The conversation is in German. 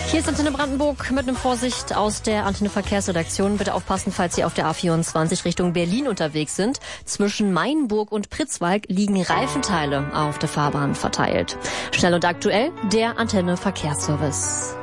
Hier ist Antenne Brandenburg mit einem Vorsicht aus der Antenne Verkehrsredaktion. Bitte aufpassen, falls Sie auf der A24 Richtung Berlin unterwegs sind. Zwischen Mainburg und Pritzwalk liegen Reifenteile auf der Fahrbahn verteilt. Schnell und aktuell der Antenne Verkehrsservice.